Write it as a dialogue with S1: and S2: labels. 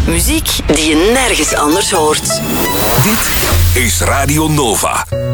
S1: Muziek die je nergens anders hoort.
S2: Dit is Radio Nova.